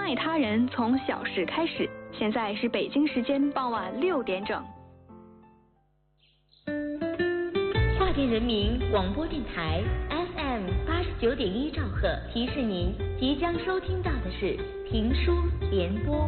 爱他人从小事开始。现在是北京时间傍晚6点整。 华电人民广播电台 FM 89.1兆赫提示您，即将收听到的是评书联播。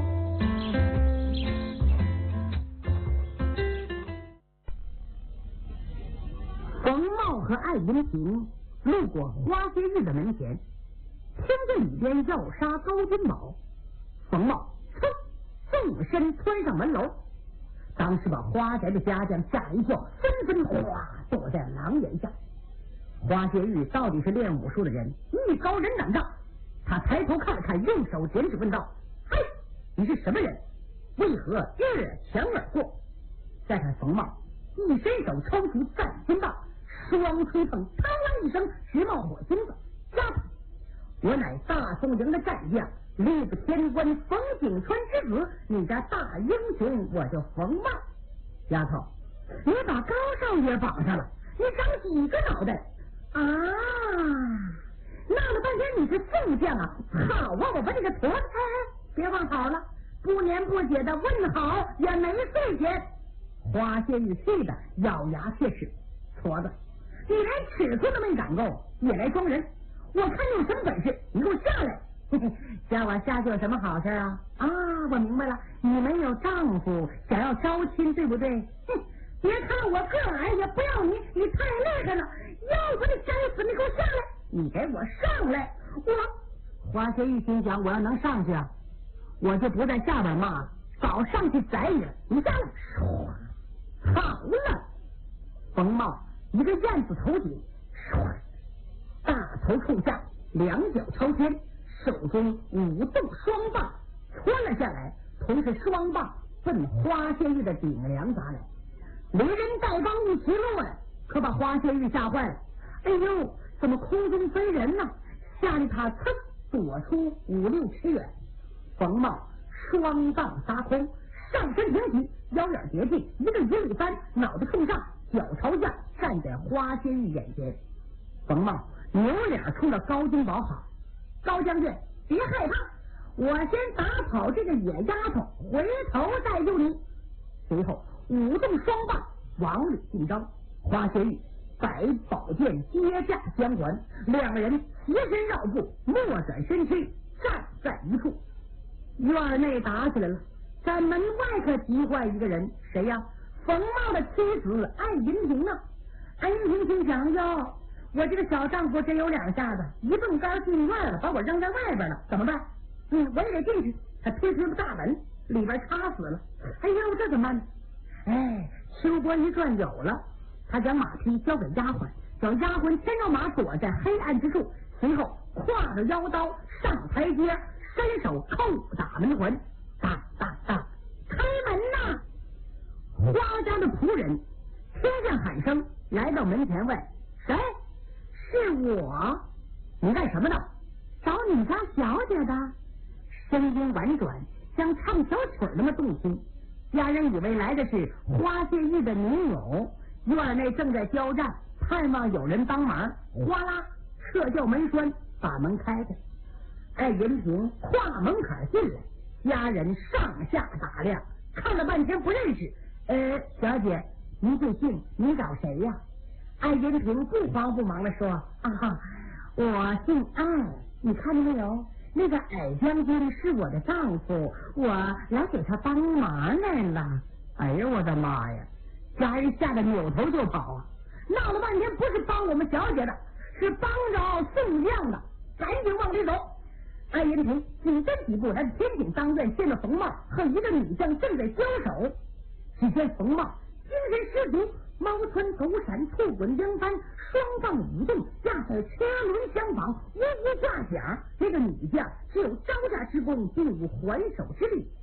冯茂和艾银平路过花仙玉的门前，听见里边要杀高君宝，冯茂纵身窜上门楼，当时把花宅的家将吓了一跳，纷纷哗躲在廊檐下。花仙玉到底是练武术的人，艺高人胆大，他抬头看了看，用手点指问道：“嘿，你是什么人？为何越墙而过？”再看冯茂一伸手抽出战金棒，双吹捧，嘡啷一声，直冒火星子。丫头，我乃大宋营的战将，立个天官冯景川之子，你家大英雄，我就冯茂。丫头，你把高少爷绑上了，你长几个脑袋啊？闹了半天你是宋将啊！好啊，我把你个头！别忘好了，不年不节的问好也没岁钱。花仙玉气的咬牙切齿，矬子，你连尺寸都没长够，也来装人！我看你有什么本事，你给我下来！叫我下去有什么好事啊？啊，我明白了，你没有丈夫，想要招亲，对不对？哼，别看我个矮，也不要你，你太厉害了！要不你该死，你给我下来！你给我上来！我花仙玉心想，我要能上去啊，我就不在下边骂了，早上去宰你了！你下来！好了，冯茂一个燕子头顶，大头冲下，两脚朝天，手中舞动双棒穿了下来，同时双棒奔花仙玉的顶梁砸来。连人带棒一起落，可把花仙玉吓坏了。哎呦，怎么空中飞人呢？吓得他躲出5、6尺远。冯茂双棒撒空，上身挺起，腰眼叠地，一个1里3，脑袋冲上，脚朝下，站在花仙玉眼前。冯茂扭脸冲着高君宝喊：“高将军，别害怕，我先打跑这个野丫头，回头再救你。”随后舞动双棒往里进招，花仙玉摆宝剑接架相还，两个人斜身绕步，莫转身躯，站在一处。院内打起来了，在门外可急坏一个人，谁呀？冯茂的妻子艾银平啊！艾银平心想：哟，我这个小丈夫真有两下子，一蹦杆进院了，把我扔在外边了，怎么办？我也得进去。他推出大门，里边插死了。哎呦，这怎么办呢？哎，秋波一转有了，他将马匹交给丫鬟，叫丫鬟牵着马躲在黑暗之处，随后挎着腰刀上台阶，伸手叩打门环，当当当，开门呐！花家的仆人听见喊声，来到门前问：“谁？”“是我。”“你干什么的？”“找你家小姐的。”声音婉转，像唱小曲那么动听。家人以为来的是花仙玉的女友，院内正在交战，盼望有人帮忙。哗啦，撤掉门栓，把门开开。艾银平跨门槛进来，家人上下打量，看了半天不认识。小姐，您贵姓？你找谁呀？艾银平不慌不忙地说：“啊，我姓艾，你看见没有？那个矮将军是我的丈夫，我来给他帮忙来了。”哎呀，我的妈呀！家人吓得扭头就跑啊！闹了半天不是帮我们小姐的，是帮着宋将的，赶紧往里走。艾银平紧跟几步来到天井当院，见了冯茂和一个女将正在交手。只见冯茂精神十足，猫窜狗闪，兔滚鹰翻，双棒舞动，架在车轮相仿，呜呜作响。那个女将只有招架之功，并无还手之力。